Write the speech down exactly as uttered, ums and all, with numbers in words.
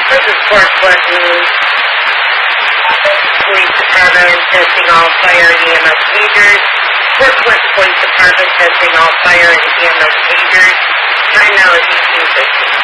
This is Fort Clinton Police Department testing all fire and E M S pagers. Fort Clinton Police Department testing all fire and E M S pagers. Time now is eighteen fifty.